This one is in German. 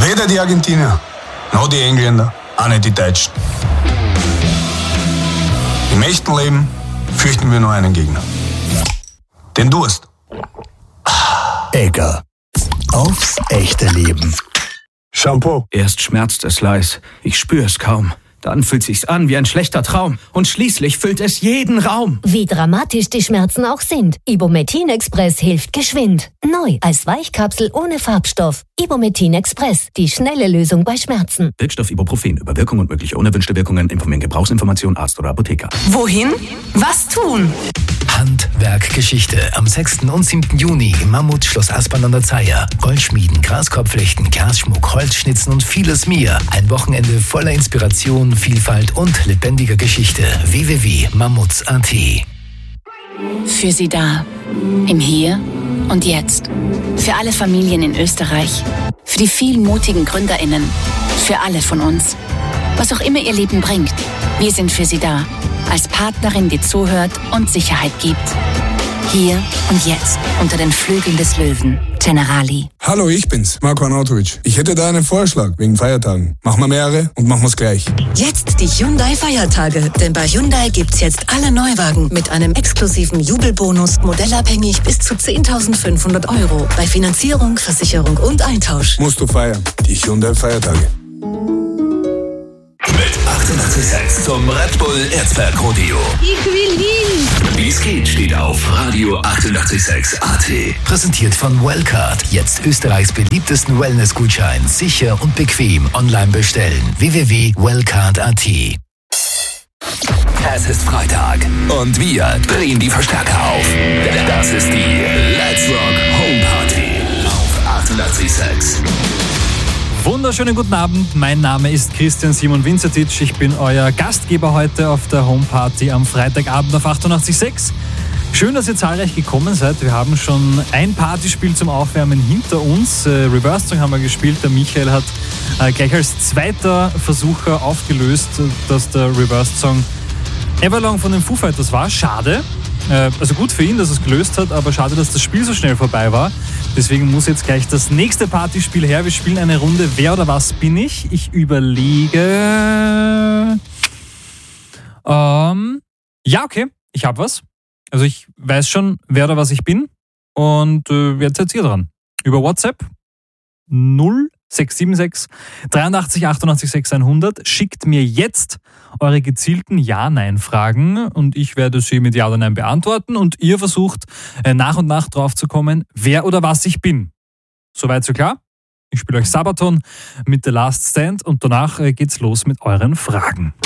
Weder die Argentinier, noch die Engländer, auch nicht die Deutschen. Im echten Leben fürchten wir nur einen Gegner. Den Durst. Egger. Aufs echte Leben. Shampoo. Erst schmerzt es leis, ich spür's kaum. Dann fühlt sich's an wie ein schlechter Traum. Und schließlich füllt es jeden Raum. Wie dramatisch die Schmerzen auch sind. Ibumetin Express hilft geschwind. Neu als Weichkapsel ohne Farbstoff. Ibumetin Express, die schnelle Lösung bei Schmerzen. Wirkstoff Ibuprofen. Über Wirkung und mögliche unerwünschte Wirkungen informieren Gebrauchsinformation Arzt oder Apotheker. Wohin? Was tun? Handwerkgeschichte am 6. und 7. Juni im Mammut Schloss Aspern an der Zeiher. Goldschmieden, Graskorbflechten, Glasschmuck, Holzschnitzen und vieles mehr. Ein Wochenende voller Inspiration, Vielfalt und lebendiger Geschichte. www.mammuts.at. Für Sie da. Im Hier und Jetzt. Für alle Familien in Österreich. Für die vielen mutigen GründerInnen. Für alle von uns. Was auch immer Ihr Leben bringt. Wir sind für Sie da. Als Partnerin, die zuhört und Sicherheit gibt. Hier und jetzt unter den Flügeln des Löwen. Generali. Hallo, ich bin's, Marko Arnautovic. Ich hätte da einen Vorschlag wegen Feiertagen. Machen wir mehrere und machen wir's gleich. Jetzt die Hyundai-Feiertage. Denn bei Hyundai gibt's jetzt alle Neuwagen mit einem exklusiven Jubelbonus, modellabhängig bis zu 10.500 €. Bei Finanzierung, Versicherung und Eintausch. Musst du feiern. Die Hyundai-Feiertage. Mit 88,6 zum Red Bull Erzberg Rodeo. Ich will hin! Wie es geht, steht auf Radio 88,6 AT. Präsentiert von Wellcard. Jetzt Österreichs beliebtesten Wellness-Gutschein. Sicher und bequem online bestellen. www.wellcard.at. Es ist Freitag und wir drehen die Verstärker auf. Das ist die Let's Rock Home Party auf 88,6. Wunderschönen guten Abend, mein Name ist Christian Simon Winzertitsch. Ich bin euer Gastgeber heute auf der Homeparty am Freitagabend auf 88,6. Schön, dass ihr zahlreich gekommen seid. Wir haben schon ein Partyspiel zum Aufwärmen hinter uns. Reverse Song haben wir gespielt. Der Michael hat gleich als zweiter Versucher aufgelöst, dass der Reverse Song Everlong von den Foo Fighters war. Schade. Also gut für ihn, dass er es gelöst hat, aber schade, dass das Spiel so schnell vorbei war. Deswegen muss jetzt gleich das nächste Partyspiel her. Wir spielen eine Runde Wer oder was bin ich? Ich überlege... ja, okay, ich habe was. Also ich weiß schon, wer oder was ich bin. Und jetzt seid ihr dran. Über WhatsApp 0676 83 88 600. Schickt mir jetzt eure gezielten Ja-Nein-Fragen und ich werde sie mit Ja oder Nein beantworten und ihr versucht nach und nach drauf zu kommen, wer oder was ich bin. Soweit so klar? Ich spiele euch Sabaton mit The Last Stand und danach geht's los mit euren Fragen.